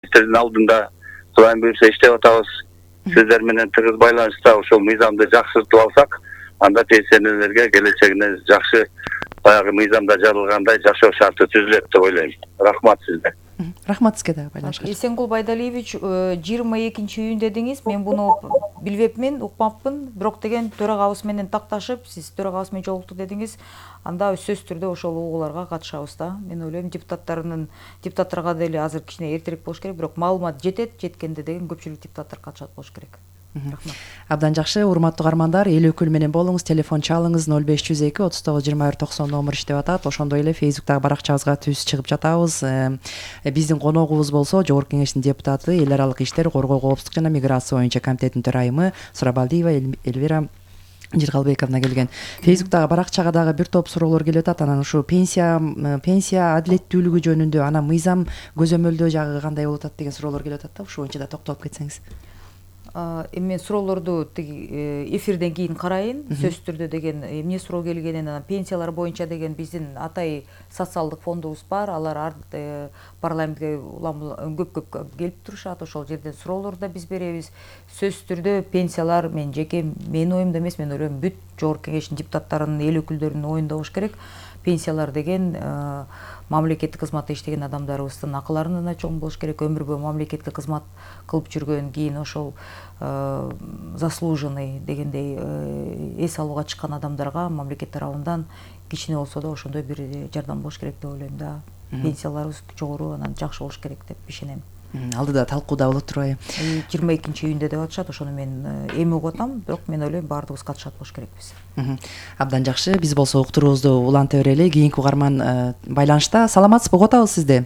Сиздердин алдында Кудайым буюрса иштеп атабыз. Сиздер менен тыгыз байланышта ошол мыйзамды жакшыртып алсак, анда пенсионерлерге келечегине жакшы баягы мыйзамда жазылгандай жашоо шарты түзүлөт деп ойлойм. Рахмат сизге. Рахмат сизге да байланышка. Эсенгул Байдалиевич, 22-июнь дедиңиз. Мен буну билбепмин, укмапмын. Бирок деген төрагабыз менен такташып, сиз төрагабыз менен жолуктук дедиңиз. Анда сөзсүз түрдө ошол угууларга катышабыз да. Мен ойлойм, депутаттарга деле азыр кичине эртерээк болуш керек, бирок маалымат жеткенде деген көпчүлүк депутаттар катышат болуш керек. Рахмат. Абдан жакшы, урматтуу каармандар, эл өкүл менен болуңуз, телефон чалыңыз 0502 39 21 90 номер иштеп атат. Ошондой эле Facebooктагы баракчабызга түз чыгып жатабыз. Биздин коногубуз болсо Жогорку Кеңештин депутаты, эл аралык иштер, коргоо, коопсуздук жана миграция боюнча комитеттин төрайымы Сурабалдиева Эльвира Жиргалбековна келген. Facebooktагы баракчага дагы бир топ суроолор келип атат. Анан ушу пенсия адилеттүүлүгү жөнүндө, анан мыйзам көзөмөлдөө жагы кандай болуп атат деген суроолор келип атат да. Ушул боюнча да токтолуп кетсеңиз. Мен суроолорду эфирден кийин карайын. Сөзсүз түрдө деген эмне суроо келгенин, анан пенсиялар боюнча деген биздин атай социалдык фондубуз бар. Алар парламентке көп келип турушат. Ошол жерден суроолорду да биз беребиз. Сөзсүз түрдө пенсиялар менин оюмда эмес, мен ойлойм бүт Жогорку Кеңештин депутаттарынын, эл өкүлдөрүнүн оюнда болуш керек. Пенсиялар деген мамлекеттик кызматта иштеген адамдарыбыздын акыларына чоң болуш керек. Өмүр бою мамлекетке кызмат кылып жүргөн, кийин ошол заслуженный дегендей эс алууга чыккан адамдарга мамлекет тарабынан кичине болсо да ошондой бир жардам болуш керек деп ойлойм да. Пенсияларыбыз жогору, анан жакшы болуш керек деп ишенем. Алдыда талкууда болот турбайбы? 22-июньде деп атышат. Ошону мен эми угуп атам, бирок мен ойлойм баардыгыбыз катышат болуш керекпиз. Абдан жакшы. Биз болсо уктуруубузду уланта берели. Кийинки угарман байланышта. Саламатсызбы? Угуп атабыз сизди.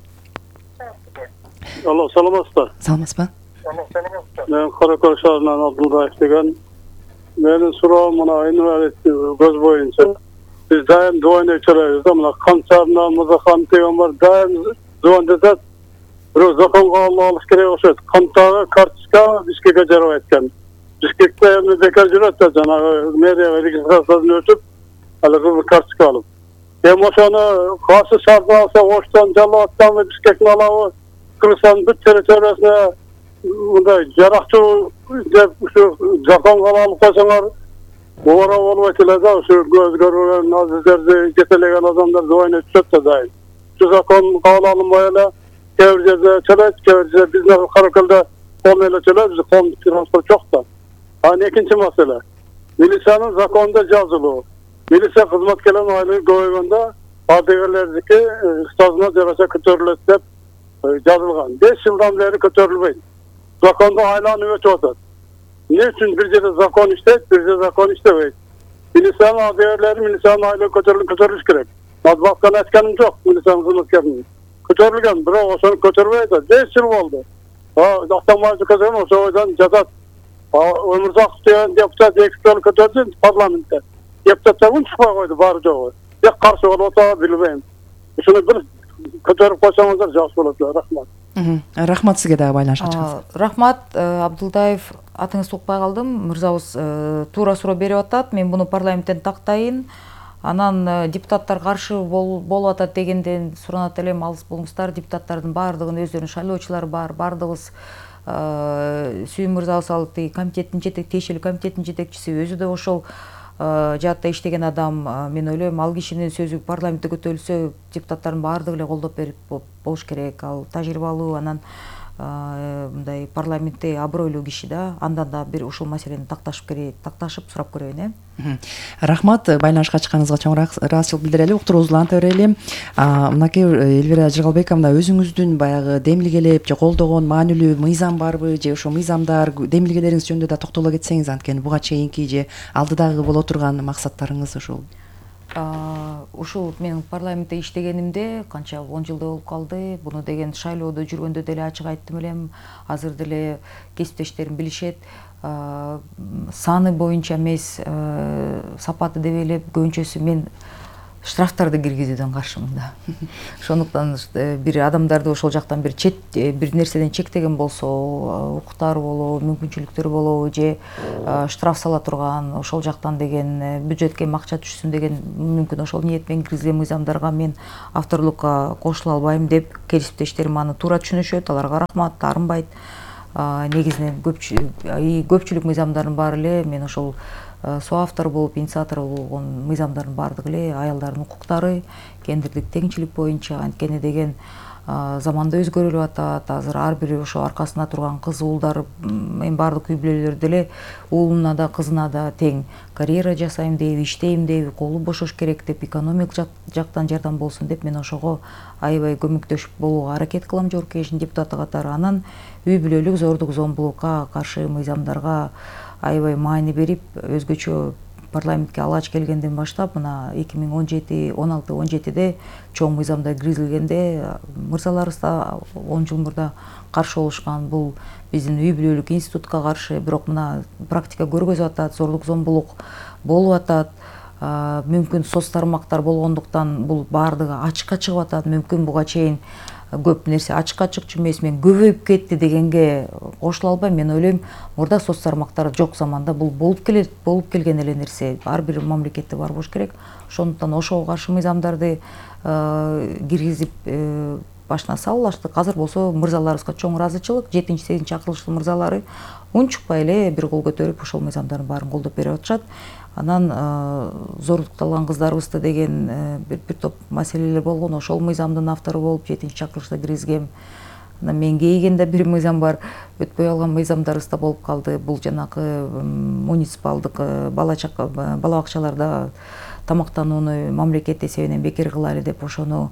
Алло, саламатсызбы? Саламатсызбы? Мен Каракөл шаарынан Абдулдаев деген. Менин суроом мына инвалид көз боюнча. Биз дайым двойной чарайбыз да, мына Камчарна Мырзахан деген бар, дайым звондатат. Бирок законго алыш керек окшойт. Кантагы карточка Бишкекке жарабайт экен. Бишкекте эми бекар жүрөт да, жанагы мэрия регистрациясын өтүп, алар карточка алып. Эми ошону каршы шартын алса, Оштон Жалал Абадтан Бишкектин алабы, Кыргызстандын бүт территориясына мындай жарактуу деп ушу законго алып койсоңор, оора болбойт эле да. Ушу көз көрбөгөн азиздерди жетелеген адамдар двойной түшөт да дайым. Ушу закон кабыл алынбай эле кээ бир жерде чөлөйт, кээ бир жерде биздин Каракөлдө ком эле чөлөйт, биз ком транспорт жок да. Анан экинчи маселе, милициянын законунда жазылуу. Милиция кызматкерлеринин айлыгы көбөйгөндө ардагерлердики стажына жараша көтөрүлөт деп жазылган. 5 жылдан бери көтөрүлбөйт. Закондо айланып өтүп атат. Эмне үчүн бир жерде закон иштейт, бир жерде закон иштебейт? Милициянын ардагерлери милициянын айлыгы көтөрүлүш керек. Матбуаттан айтканым жок, милициянын кызматкеринин көтөрүлгөн, бирок ошону көтөрбөй атат. 5 жыл болду. Автомобиль көтөргөн ошол бойдон жатат. Өмүрзаков деген депутат 2 жолу көтөрдү парламентте. Депутаттар унчукпай койду, баары жогу. Же каршы болуп атабы билбейм. Ушуну бир көтөрүп койсоңуздар жакшы болот. Рахмат. Рахмат сизге дагы байланышка чыгыңыз. Рахмат, Абдулдаев, атыңызды укпай калдым. Мырзабыз туура суроо берип атат. Мен буну парламенттен тактайын. Анан депутаттар каршы болуп атат дегенден суранат элем, алыс болуңуздар. Депутаттардын баардыгынын өздөрүнүн шайлоочулары бар. Баардыгыбыз Сүйүн мырзабыз ал комитеттин тиешелүү комитеттин жетекчиси, өзү да ошол жаатта иштеген адам. Мен ойлойм, ал кишинин сөзү парламентте көтөрүлсө, депутаттардын баардыгы эле колдоп берип болуш керек. Ал тажрыйбалуу, анан мындай парламентте абройлуу киши да. Андан да бир ушул маселени такташып сурап көрөйүн. Рахмат, байланышка чыкканыңызга чоң ыраазычылык билдирели. Уктуруубузду уланта берели. Мынакей Эльвира Жиргалбековна, өзүңүздүн баягы демилгелеп же колдогон маанилүү мыйзам барбы, же ошо мыйзамдар, демилгелериңиз жөнүндө да токтоло кетсеңиз, анткени буга чейинки же алдыдагы боло турган максаттарыңыз ушул. Ушул менин парламентте иштегенимде канча 10 жылдай болуп калды. Буну деген шайлоодо жүргөндө деле ачык айттым элем. Азыр деле кесиптештерим билишет. Саны боюнча эмес, сапаты деп эле көбүнчөсү мен штрафтарды киргизүүдөн каршымын да. Ошондуктан бир адамдарды ошол жактан бир бир нерседен чектеген болсо, укуктары болобу, мүмкүнчүлүктөрү болобу же штраф сала турган ошол жактан деген бюджетке акча түшсүн деген мүмкүн ошол ниетмен киргизген мыйзамдарга мен авторлукка кошула албайм деп кесиптештерим аны туура түшүнүшөт. Аларга рахмат, арынбайт. Негизинен көпчүлүк мыйзамдардын баары эле мен ошол соавтор болуп, инициатор болгон мыйзамдардын баардыгы эле аялдардын укуктары, гендердик теңчилик боюнча, анткени деген заманда өзгөрүлүп атат. Азыр ар бир ошо аркасында турган кыз уулдар, эми баардык үй бүлөлөр деле уулуна да, кызына да тең карьера жасайм дейби, иштейм дейби, колу бошош керек деп, экономик жактан жардам болсун деп мен ошого аябай көмөктөшүп болууга аракет кылам жогорку кеңештин депутаты катары. Анан үй бүлөлүк зордук зомбулукка каршы мыйзамдарга аябай маани берип, өзгөчө парламентке алгач келгенден баштап мына 2016-17-де чоң мыйзамдар киргизилгенде мырзаларыбыз да 10 жыл мурда каршы болушкан. Бул биздин үй бүлөлүк институтка каршы, бирок мына практика көргөзүп атат, зордук зомбулук болуп атат. Мүмкүн соц тармактар болгондуктан бул баардыгы ачыкка чыгып атат. Мүмкүн буга чейин көп нерсе ачыкка чыкчу эмес, мен көбөйүп кетти дегенге кошула албайм. Мен ойлойм, мурда соц тармактар жок заманда бул болуп келген эле нерсе. Ар бир мамлекетте бар болуш керек. Ошондуктан ошого каршы мыйзамдарды киргизип башына салыштык. Азыр болсо мырзаларыбызга чоң ыраазычылык, 7-8 акырылыштын мырзалары унчукпай эле бир кол көтөрүп ошол мыйзамдардын баарын колдоп берип атышат. Анан зордукталган кыздарыбызды деген бир топ маселелер болгон. Ошол мыйзамдын автору болуп 7-чакырылышта киргизгем. Анан мен кейигенде бир мыйзам бар, өтпөй алган мыйзамдарыбыз да болуп калды. Бул жанагы муниципалдык бала бакчаларда тамактанууну мамлекет эсебинен бекер кылайлы деп ошону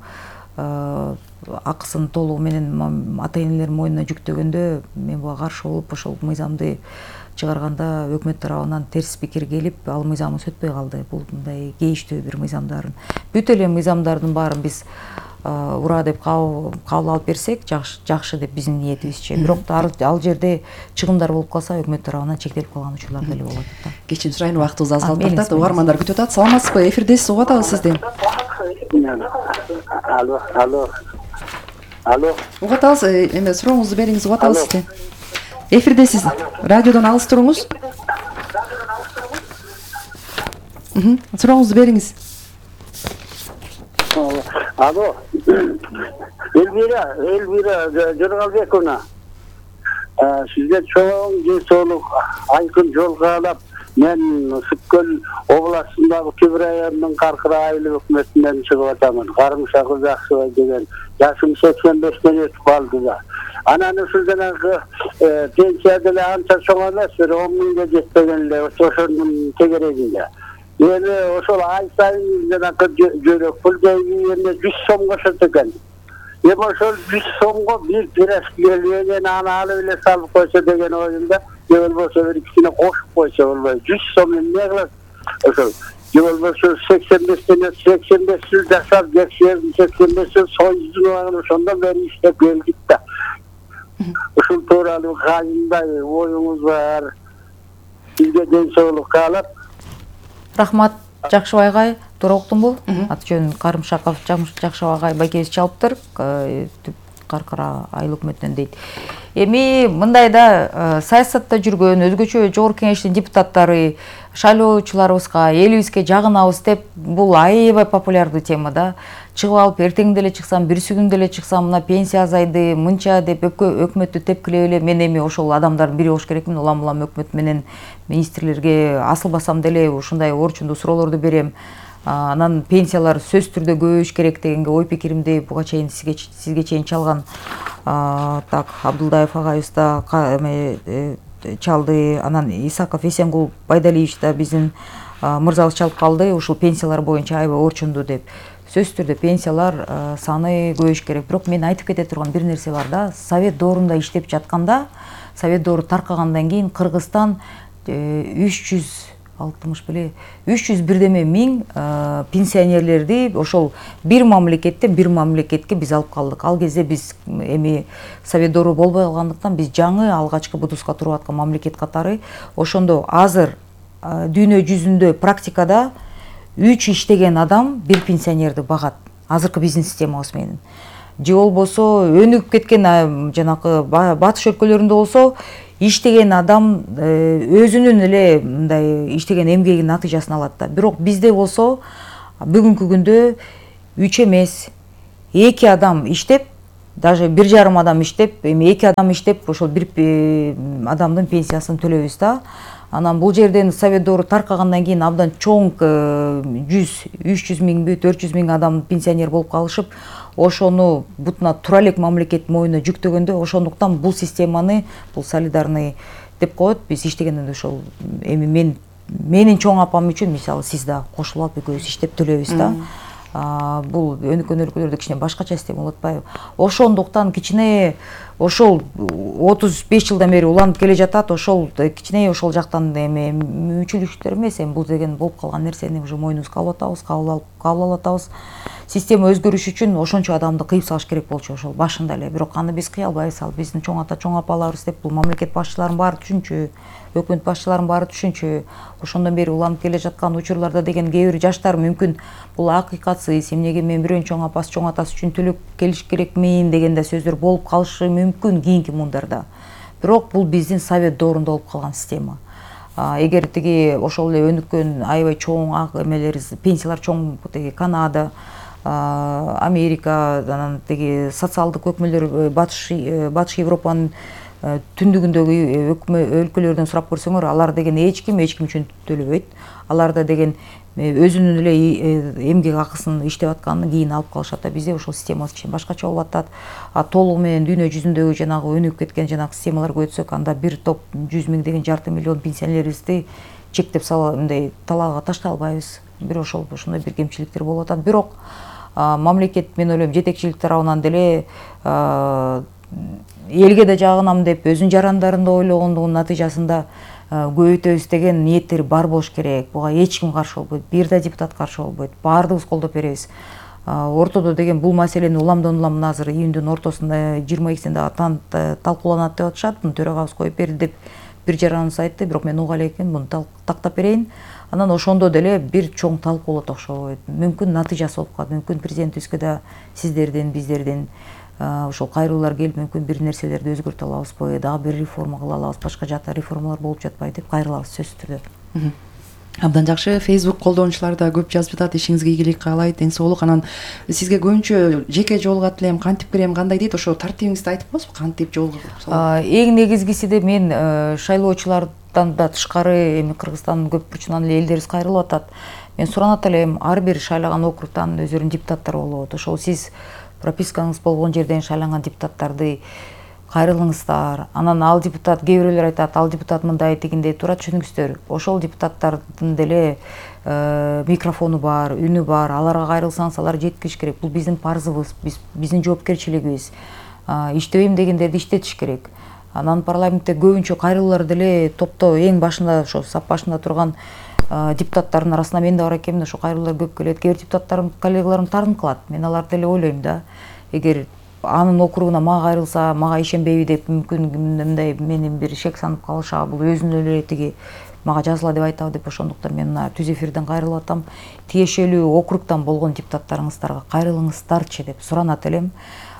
акысын толугу менен ата-энелер мойнуна жүктөгөндө мен буга каршы болуп ошол мыйзамды чыгарганда өкмөт тарабынан терс пикир келип, ал мыйзамыбыз өтпөй калды. Бул мындай кейиштүү бир мыйзамдарын. Бүт эле мыйзамдардын баарын биз ура деп кабыл алып берсек жакшы деп биздин ниетибизче. Бирок ал жерде чыгымдар болуп калса өкмөт тарабынан чектелип калган учурлар деле болот да. Кечирим сурайын, убактыбыз аз калып атат. Угармандар күтүп атат. Саламатсызбы? Эфирдесиз, угуп атабыз сизди. Алло. Угуп атабыз. Эме сурооңузду бериңиз, угуп атабыз сизди. Эфирдесиз. Радиодон алыс туруңуз. Сурооңузду бериңиз. Алло. Эльвира Жоргалбековна. Сизге чоң денсаулык, айкын жол каалап, мен Сүткөл областындагы Түбүр районунун Каркырайлы өкмөтүнөн чыгып атамын. Карымшагы Жакшыбай деген. Жашым 85-тен өтүп калды да. Анан ушул жанагы пенсия деле анча чоң эмес, 10 миңге жетпеген эле ошонун тегерегинде. Эми ошол ай сайын жанагы жөрөк пул жайына 100 сом кошот экен. Эми ошол 100 сомго бир пирашкелген аны алып эле салып койсо деген оюмда, же болбосо бир кичине кошуп койсо болбойт. 100 сом эмне кылат? Ошол же болбосо 85-тен 85 жыл жашап, 85 жыл союздун ошондон бери иштеп келдик да. Ушул тууралуу кандай оюңуз бар? Сизге денсаулык каалап. Рахмат Жакшыбай агай, туура уктумбу? Аты жөнүм Карымшаков Жакшыбай агай байкебиз чалыптыр. Каркыра айыл өкмөтүнөн дейт. Эми мындайда саясатта жүргөн өзгөчө жогорку кеңештин депутаттары шайлоочуларыбызга, элибизге жагынабыз деп бул аябай популярдуу тема да. Чыгып алып эртең деле чыксам, бирси күн деле чыксам, мына пенсия азайды, мынча деп өкмөттү тепкилеп эле мен эми ошол адамдардын бири болуш керекмин. Улам өкмөт менен министрлерге асылбасам деле ушундай орчундуу суроолорду берем. Анан пенсиялар сөз түрдө көбөйүш керек дегенге ой пикиримди буга чейин сизге чейин чалган Абдулдаев агайыбыз да чалды. Анан Исаков Эсенгул Байдалиевич да биздин мырзабыз чалып калды. Ушул пенсиялар боюнча аябай орчундуу деп. Сөз түрдө пенсиялар саны көбөйүш керек. Бирок мен айтып кете турган бир нерсе бар да. Совет доорунда иштеп жатканда, Совет доору таркагандан кийин Кыргызстан 300 бирдеме миң пенсионерлерди ошол бир мамлекеттен бир мамлекетке биз алып калдык. Ал кезде биз эми Совет доору болбой калгандыктан биз жаңы алгачкы будуска туруп аткан мамлекет катары. Ошондо азыр дүйнө жүзүндө практикада 3 иштеген адам бир пенсионерди багат азыркы бизнес системабыз менен. Же болбосо өнүгүп кеткен жанакы батыш өлкөлөрүндө болсо иштеген адам өзүнүн эле мындай иштеген эмгегинин натыйжасын алат да. Бирок бизде болсо бүгүнкү күндө 3 эмес 2 адам иштеп, даже 1,5 адам иштеп, эми 2 адам иштеп ошол бир адамдын пенсиясын төлөйбүз да. Анан бул жерден совет доору таркагандан кийин абдан чоң 100-300 миңби 400 миң адам пенсионер болуп калышып, ошону бутуна тура элек мамлекет мойнуна жүктөгөндө, ошондуктан бул системаны, бул солидарный деп коет. Биз иштегенде ошол эми менин чоң апам үчүн мисалы сиз да кошулуп алып экөөбүз иштеп төлөйбүз да. Бул өнүккөн өлкөлөрдө кичине башкача система болуп атпайбы? Ошондуктан кичине ошол 35 жылдан бери уланып келе жатат, ошол кичине ошол жактан эми мүчүлүктөр эмес, эми бул деген болуп калган нерсени уже мойнубузга алып атабыз, кабыл алып атабыз. Система өзгөрүш үчүн ошончо адамды кыйып салыш керек болчу ошол башында эле. Бирок аны биз кыя албайбыз. Ал биздин чоң ата, чоң апаларыбыз деп бул мамлекет башчыларынын баары түшүнчү, өкмөт башчыларынын баары түшүнчү. Ошондон бери уланып келе жаткан учурларда деген кээ бир жаштар мүмкүн бул акыйкатсыз, эмнеге мен бирөөнүн чоң апасы, чоң атасы үчүн төлөп келиш керекмин деген да сөздөр болуп калышы мүмкүн кийинки муундарда. Бирок бул биздин совет доорунда болуп калган система. Эгер тиги ошол эле өнүккөн аябай чоң эмелерибиз, пенсиялар чоң тиги Канада, Америка, анан тиги социалдык өкмөлдөр Батыш Европанын түндүгүндөгү өлкөлөрдөн сурап көрсөңөр, алар деген эч ким үчүн төлөбөйт. Аларда деген өзүнүн эле эмгек акысын иштеп атканын кийин алып калышат да. Бизде ошол системабыз кичине башкача болуп атат. Толугу менен дүйнө жүзүндөгү жанагы өнүгүп кеткен жанагы системаларга өтсөк, анда бир топ 100 миң деген жарты миллион пенсионерибизди чектеп мындай талаага таштай албайбыз. Бир ошондой бир кемчиликтер болуп атат. Бирок мамлекет, мен ойлойм, жетекчилик тарабынан деле элге да жагынам деп өзүнүн жарандарында ойлогондугунун натыйжасында көбөйтөбүз деген ниеттери бар болуш керек. Буга эч ким каршы болбойт, бир да депутат каршы болбойт. Баардыгыбыз колдоп беребиз. Ортодо деген бул маселени уламдан азыр июндун ортосунда 22-синде талкууланат деп атышат. Муну төрагабыз коюп берди деп бир жараныбыз айтты. Бирок мен уга элекмин, муну тактап берейин. Анан ошондо деле бир чоң талкуу болот окшойт. Мүмкүн натыйжасы болуп калат. Мүмкүн президентибизге да сиздерден, биздерден ошол кайрылуулар келип, мүмкүн бир нерселерди өзгөртө алабызбы, дагы бир реформа кыла алабыз, башка жакта реформалар болуп жатпайбы деп кайрылабыз сөзсүз түрдө. Абдан жакшы. Facebook колдонуучулар да көп жазып жатат, ишиңизге ийгилик каалайт, ден соолук. Анан сизге көбүнчө жеке жолугат элем, кантип кирем, кандай дейт, ошо тартибиңизди айтып коесузбу, кантип жолугуп? Эң негизгиси де мен шайлоочулардан да тышкары эми Кыргызстандын көп бурчунан эле элдерибиз кайрылып атат. Мен суранат элем, ар бир шайлаган округтан өздөрүнүн депутаттары болот. Ошол сиз пропискаңыз болгон жерден шайланган депутаттарды кайрылыңыздар. Анан ал депутат, кээ бирөөлөр айтат, ал депутат мындай тигиндей туура түшүнүңүздөр. Ошол депутаттардын деле микрофону бар, үнү бар. Аларга кайрылсаңыз, алар жеткириш керек. Бул биздин парзыбыз, биздин жоопкерчилигибиз. Иштебейм дегендерди иштетиш керек. Анан парламентте көбүнчө кайрылуулар деле топто эң башында, ошо сап башында турган депутаттардын арасында мен да бар экенмин. Ошо кайрылуулар көп келет. Кээ бир депутаттарым, коллегаларым тарын кылат. Мен аларды деле ойлойм да. Эгер анын округуна мага кайрылса, мага ишенбейби деп мүмкүн мындай менин бир шек санып калыша, бул өзүнүн эле тиги мага жазыла деп айтабы деп, ошондуктан мен мына түз эфирден кайрылып атам. Тиешелүү округтан болгон депутаттарыңыздарга кайрылыңыздарчы деп суранат элем.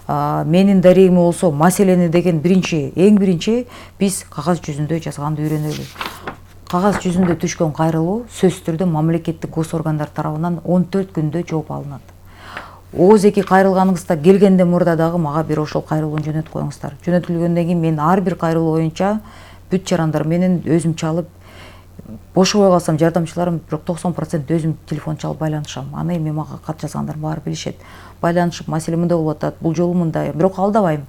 Менин дарегиме болсо маселени деген эң биринчи биз кагаз жүзүндө жазганды үйрөнөлү. Кагаз жүзүндө түшкөн кайрылуу сөзсүз түрдө мамлекеттик госоргандар тарабынан 14 күндө жооп алынат. Ооз-эки кайрылганыңызда келгенде мурда дагы мага бир ошол кайрылууну жөнөтүп коюңуздар. Жөнөтүлгөндөн кийин мен ар бир кайрылуу боюнча бүт жарандар менен өзүм чалып, бошобой калсам жардамчыларым, бирок 90% өзүм телефон чалып байланышам. Аны эми мага кат жазгандар баары билишет. Байланышып, маселе мындай болуп атат, бул жолу мындай, бирок алдабайм.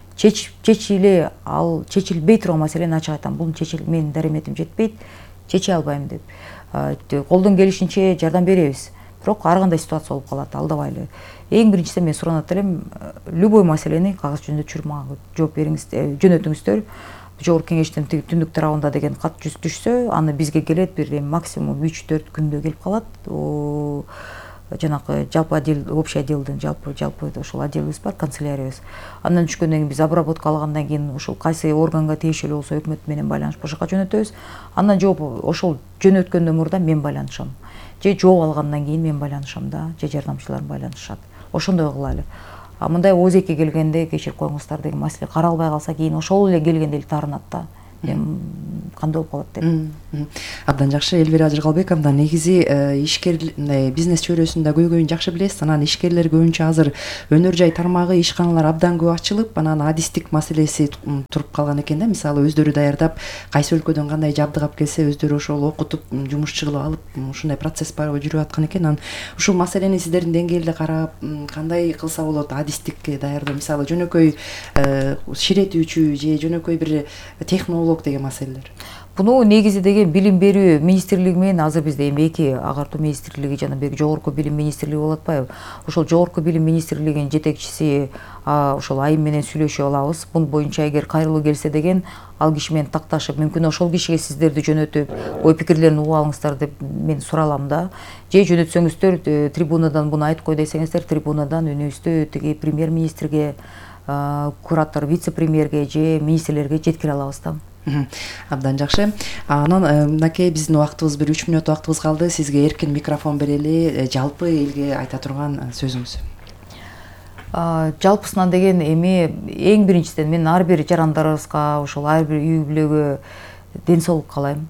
Чечилбей турган маселени ачык айтам. Бул менин дареметим жетпейт, чече албайм деп. Колдон келишинче жардам беребиз. Бирок ар кандай ситуация болуп калат, алдабайлы. Эң биринчиси мен суранат элем, любой маселени кагаз жүзүндө түшүрүп мага жооп бериңиз, жөнөтүңүздөр. Жогорку кеңештин түндүк тарабында деген кат түшсө, аны бизге келет бир максимум 3-4 күндө келип калат. жанагы жалпы отдел, общий отделдин жалпы ошол отделибиз бар, канцеляриябыз. Андан түшкөндөн кийин биз обработка алгандан кийин ошол кайсы органга тиешелүү болсо өкмөт менен байланышып ошол жака жөнөтөбүз. Андан жооп ошол жөнөткөндөн мурда мен байланышам. Же жооп алгандан кийин мен байланышам да, же жардамчыларым байланышат. Ошондой кылалы. А мындай озеке келгенде кечирип коюңуздар деген маселе каралбай калса кийин ошол эле келгенде эле таарынат да. Кандай болуп калат деп. Абдан жакшы. Элвира Жыргалбековна, негизи ишкер бизнес чөйрөсүндө көйгөйүн жакшы билесиз. Анан ишкерлер көбүнчө азыр өнөр жай тармагы, ишканалар абдан көп ачылып, анан адистик маселеси туруп калган экен да. Мисалы өздөрү даярдап, кайсы өлкөдөн кандай жабдык алып келсе, өздөрү ошол окутуп, жумушчу кылып алып, ушундай процесс жүрүп аткан экен. Анан ушул маселени сиздердин деңгээлде карап, кандай кылса болот адистикке даярдоо? Мисалы жөнөкөй ширетүүчү же жөнөкөй бир технолог деген маселелер. Буну негизи деген билим берүү министрлиги менен азыр бизде эми эки агартуу министрлиги жана бир жогорку билим министрлиги болуп атпайбы? Ошол жогорку билим министрлигинин жетекчиси ошол Айым менен сүйлөшүп алабыз. Бун боюнча эгер кайрылуу келсе деген ал киши менен такташып, мүмкүн ошол кишиге сиздерди жөнөтүп, ой пикирлерин угуп алыңыздар деп мен суралам да. Же жөнөтсөңүздөр трибунадан буну айтып кой десеңиздер, трибунадан үнүбүздү тиги премьер-министрге, куратор, вице-премьерге же министрлерге жеткире алабыз да. Абдан жакшы. Анан мынакей биздин убактыбыз бир 3 мүнөт убактыбыз калды. Сизге эркин микрофон берели. Жалпы элге айта турган сөзүңүз. Жалпысынан деген эми эң биринчиден мен ар бир жарандарыбызга, ошол ар бир үй бүлөгө ден соолук каалайм.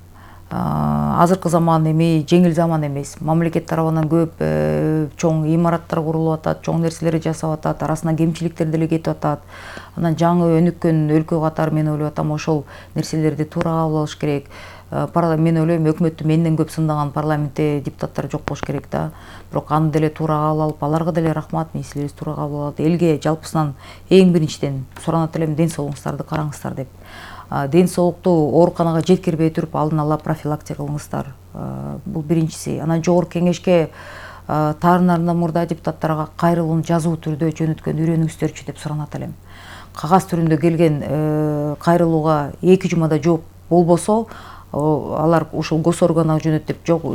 Азыркы заман эми жеңил заман эмес. Мамлекет тарабынан көп чоң имараттар курулуп атат, чоң нерселер жасап атат, арасынан кемчиликтер деле кетип атат. Анан жаңы өнүккөн өлкө катары мен ойлоп атам, ошол нерселерди туура кабыл алыш керек. Мен ойлойм, өкмөттү менден көп сындаган парламентте депутаттар жок болуш керек да. Бирок аны деле туура кабыл алып, аларга деле рахмат, министрлерибиз туура кабыл алат. Элге жалпысынан эң биринчиден суранат элем, ден соолугуңуздарду караңыздар деп. Ден соолукту ооруканага жеткирбей туруп алдын ала профилактика кылыңыздар. Бул биринчиси. Анан жогорку кеңешке таарынарынан мурда депутаттарга кайрылууну жазуу түрдө жөнөткөндү үйрөнүңүздөрчү деп суранат элем. Кагаз түрүндө келген кайрылууга 2 жумада жооп болбосо, алар ушул госорганга жөнөт деп жок,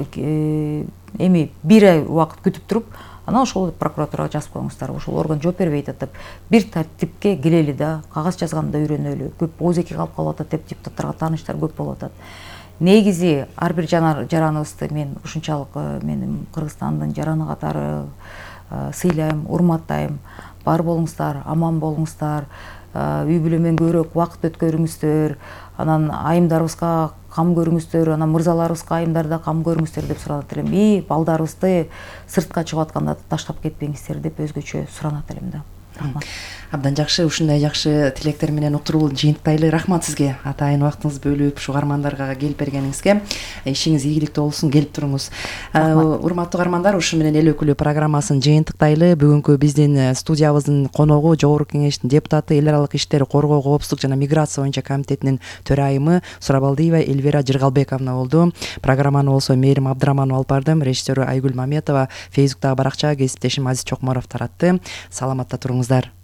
эми 1 ай убакыт күтүп туруп, анан ошол прокуратурага жазып коюңуздар. Ошол орган жооп бербейт деп бир тартипке келели да, кагаз жазганда үйрөнөлү. Көп озеки калып атат деп депутаттарга тааныштар көп болуп атат. Негизи ар бир жараныбызды мен ушунчалык менин Кыргызстандын жараны катары сыйлайм, урматтайм. Бар болуңуздар, аман болуңуздар, үй бүлө менен көбүрөөк убакыт өткөрүңүздөр, анан айымдарыбызга кам көрүңүздөр, анан мырзаларыбызга айымдарда кам көрүңүздөр деп суранат элем. И балдарыбызды сыртка чыгып атканда таштап кетпеңиздер деп өзгөчө суранат элем да. Рахмат. Абдан жакшы, ушундай жакшы тилектер менен уктуруул жыйынтайлы. Рахмат сизге атайын убактыңызды бөлүп ушу угармандарга келип бергениңизге. Ишиңиз ийгиликтүү болсун, келип туруңуз. Урматтуу угармандар, ушу менен эл өкүлү программасын жыйынтыктайлы. Бүгүнкү биздин студиябыздын коногу жогорку кеңештин депутаты, эл аралык иштер коргоо, коопсуздук жана миграция боюнча комитетинин төрайымы Сурабалдиева Элвира Жыргалбековна болду. Программаны болсо Мээрим Абдыраманова алып бардым, режиссеру Айгүл Маметова, Фейсбуктагы баракча кесиптешим Азиз Чокморов таратты. Саламатта туруңуздар.